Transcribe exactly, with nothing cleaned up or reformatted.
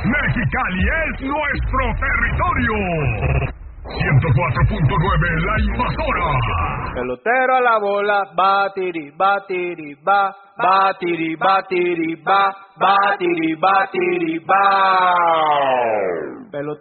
Mexicali es nuestro territorio. ciento cuatro punto nueve La Invasora. Pelotero a la bola, batiri, batiri, ba, batiri, batiri, ba, batiri, batiri, ba. Pelotero